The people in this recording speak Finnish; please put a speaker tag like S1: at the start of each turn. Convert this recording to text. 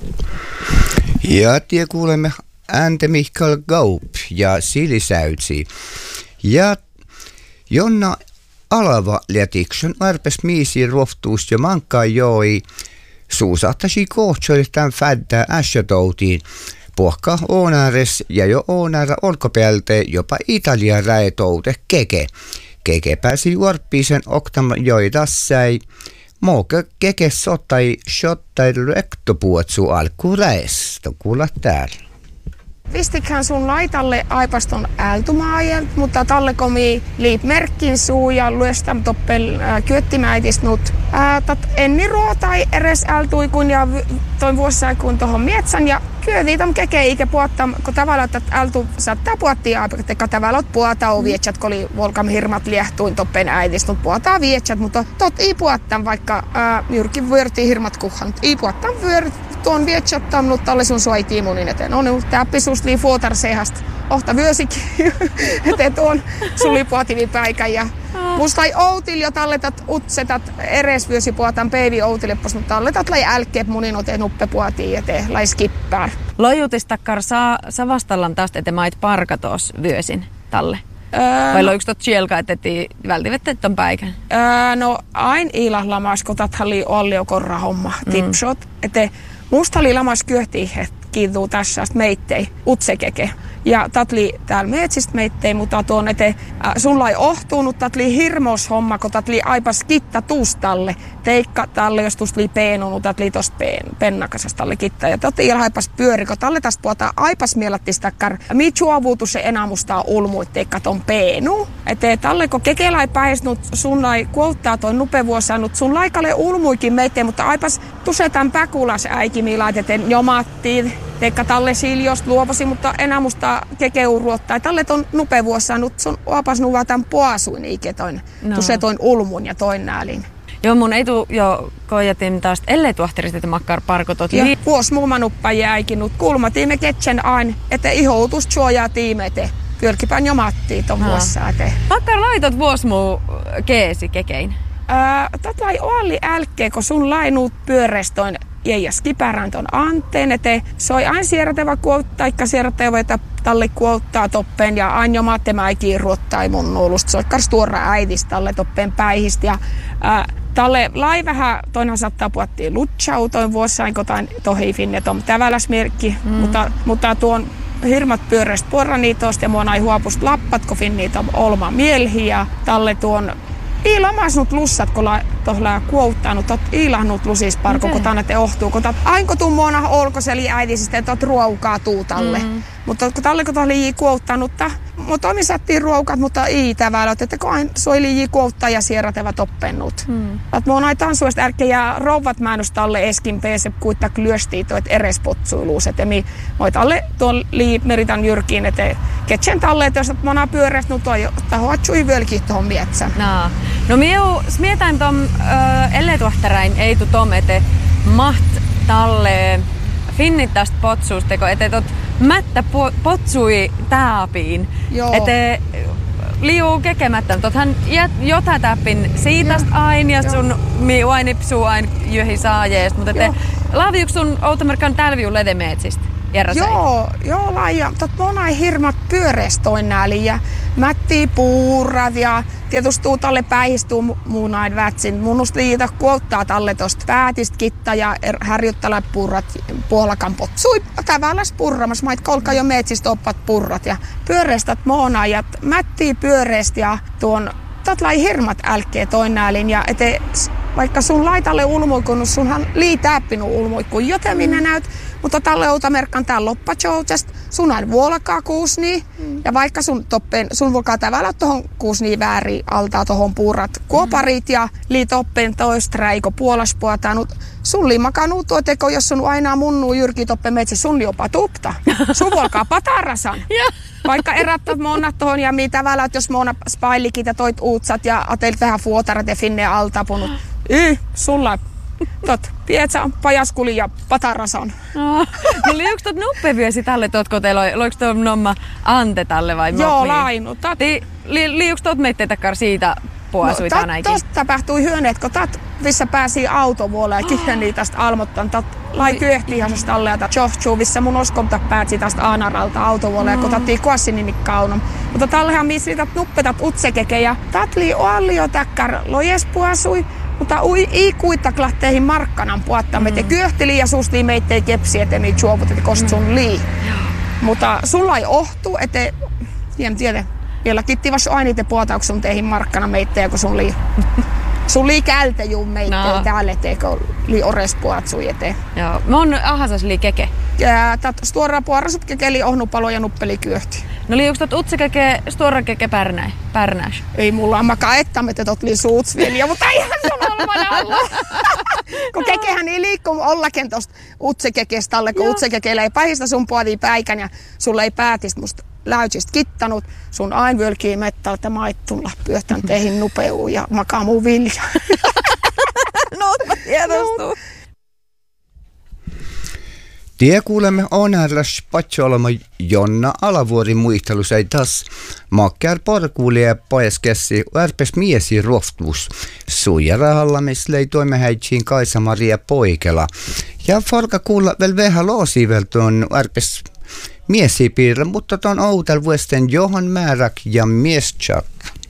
S1: Ja tie kuulemme ääntä Mikael Gaup ja Silisäytsi. Ja Jonna Alava lätikson arpes miisi ruoftuus ja mankaan joi suusahtasi kohtsoi tämän fäddää äsjätoutiin. Pohka Oonares ja jo Oonara olkopäältä jopa Italian räetoute keke. Keke pääsi juorppiisen oktam joidassai. Muuka keke sottai shottai rektopuotsu alku räesto. Kuulla täällä.
S2: Vistikhän sun laitalle aipaston ältumaajan, mutta talle komi liip merkkin suu ja lyöstäm toppel kyöttimäitisnut. Enni ruotai eres ältui kun ja toin vuossa kun tohon mietsän ja kyötiitam keke eikä puottam, kun tavallaan että ältu saattaa puottia aipateka tavallaan puotaa vietsät, kun oli volkam hirmat liehtuin toppen äitisnut puotaa vietsät, mutta tot ei puottam vaikka jyrkin vyörtii hirmat kuhan. Ei puottam tuon vietsattam, mutta talle sun soitii munin eteen. On tää pisuus lii fuotarsehast. Ohta vyösikin, eteen tuon suli puotivi päikän ja musta ei outil jo talletat utsetat eres vyösi puotan peivi outilippas, mutta talletat lai älkeep munin oteen uppe puotiin eteen lai skippää.
S3: Lojutistakar saa vastallan taas ete mait parkatos vyösin talle? Vai lojuks tot sielka, että välttämättä ton päikän?
S2: No ain ilahlamas, kun tathalli olli korra homma tipsot. Ete musta oli lamas kyöhtii kiituu tässä meittei utsekeke. Ja tatli täällä metsistä meittei, mutta tuon ete sulla ei ohtuunut, tatli hirmos homma, kun tatli aipas kitta tuustalle. Teikka talle, jos tuustli peenunut, tatli tosta pennakasasta kitta. Ja totti aipas pyöri, kun talle tästä puhutaan aipas mielattistakkar. Mitsuavuutus se enamustaa ulmuit, teikka ton peenu. Ete talle, kun kekellä ei päisnut, sun lai kuottaa toi nupevuosanut, sun laikalle ulmuikin meitteen, mutta aipas tusetan päkulas äiki, millä eteten jomattiin. Teikka talle siljost luopasi, mutta enää musta kekeuruottaa. Talle ton nupevuossa nyt sun opas nuvataan poasuin iketoin. No. Tuse toin ulmun ja toin näälin.
S3: Joo, mun ei tuu jo koijatin taas, ellei tuohteriset makkar parkotot.
S2: Ja vuos muuma nuppa jäikin, nut kulmatiime ketsen ain, että ihoutus suojaa tiimete. Pyrkipän jo mattiin ton vuossa ete.
S3: Makkar laitot vuos muu keesi kekein?
S2: Tätä ei olli älkeen, kun sun lainut pyörestoin ja skipärän ton anteen, ete soi aina siirreteva kuottaikka siirreteva, että talle kuottaa toppen ja aina jo mattemaikin ruottai mun nuolusta. Se on kars tuora äidistä talle toppen päihistä ja talle lai vähän toinhan saattaa puhuttiin lutsautoin vuossain, kun tohi finneton täväläsmerkki, mutta tuon hirmat pyöreistä porraniitosta ja mua ei huopust lappat, kun finniitä on olma mielhi ja talle tuon iilamasnut lussat, kun tohla kuouttanut, tot iilahnut lusis parko, kun tänne ohtuu, kun ainko tuu muona olkoseli äidisistä, että tot ruokaa tuutalle. Mutta kun talle kun tohli kuouttanut, mutta omi sattiin ruokat, mutta ei tävälät, että kun soi liii kuouttaa ja sierrateva toppennut. Että mua näitä tansuista ärkeä ja rouvat määnus talle eskin peese kuittaa lyöstii toit eres potsuiluus, että moi talle tuon lii meritan jyrkiin, että ketsen talle, että jos mua pyöreästi, no toi tahoatsui vieläkin tuohon mietsään.
S3: No mietän tom elletuohtarain ei tu tom, että maht talle finnit tästä potsuusteko, että tot mättä potsui taapiin. Että liu kekemättä. Tothan jota täppin siitästä aina ja sun miu aina psuu aina jöhi saajeesta. Mutta laaviuks sun Outomerkan tälviu ledemeetsistä?
S2: Joo, laija. Mona hirmat pyörestoin nääli ja mättii puurat ja tietysti tuu talle päihistuu muun aina vätsin. Munust liitä kuottaa talle tosta päätistä kitta ja härjuttala purrat puolakan potsui tavallas purramas. Mait kolka jo metsistä oppat purrat ja pyöreistat mona ja mättii pyöreistä ja tuon tatlai hirmat älkee toin näälin ja ete vaikka sun laitalle ulmuikun, sunhan lii täppinut ulmuikun, joten minä näyt, mutta talle Outomerkan tää loppachoutest, sun aina vuolakaa kuusni, ja vaikka sun volkaa tavalla tohon kuusni väärin altaa tohon puurat kuoparit ja lii toppen toista räiko puolaspuotanut, sun liimakaan uuttua teko, jos sun aina munnuu jyrki toppen metsä, sun jopa tupta. Sun volkaa patarasan. Vaikka erättät monat tohon ja mitä välät, jos mona spaillikit ja toit uutsat ja ateilit tähän fuotarat ja finne altapunut. Sulla pietsä on pajaskuli ja patarasan.
S3: No liuks tot nuppevyösi tälle totkotelo, loiks tuon nomma ante tälle vai?
S2: Joo, lainu.
S3: Liuks tot meitteetäkään siitä puasui tänäkin.
S2: Tosta tapahtui hyöneet, kun missä pääsi autovuoleen ja kiheni tästä almottan. Lai kyöhti ihan tästä alle ja johtuu, missä mun oskonta päätsi tästä Aanaralta autovuoleen, kun tattiin kuassinini kaunon. Mutta tallehan missä niitä nuppetat utsekeke ja tatli oallio täkkär lojes puasui. Mutta ei kuittaklahteihin markkanan puottamme, että kyöhteli ja suustii meittei kepsi, ettei niitä juoput, että kost sun lii. Mutta sulla ei ohtu, että en tiedä, vielä kittivas aina niitä puotauksun teihin markkana meittejä, kun sun lii. Sun lii kälte juu meittei täällä, etteikö lii ores puotsui eteen.
S3: Joo, mä oon ahasas lii keke.
S2: Ja tuora puorasut kekeli ohnupalo ja nuppeli kyöhti.
S3: No liuks tot utsekeke, stuora keke pärnäis?
S2: Ei mulla ammakaan ettämme, että tot lii suutsvilja, mutta ihan sun olmana olla. Kun kekehän ei liikku ollakin tosta utsekekestä alle, kun utsekekeillä ei pahista sun puolii päikän ja sulla ei päätistä musta läytsistä kittanut. Sun aina völkii mettältä maittulla pyöhtän teihin nupeuun ja makaa muu vilja.
S3: No, mä tiedostuu.
S1: Tie kuulemme onärläs patsolma Jonna Alavuori muistelus ei taas makkär porkuulia pajaskessi värpes miesi rohtuus. Suijarahalla mislei toimme häitsiin Kaisa-Maria Poikela. Ja forka kuulla vielä vähän loosivel tuon värpes miesipiirre, mutta tuon outel vuosten Johan Määrak ja Miestchak.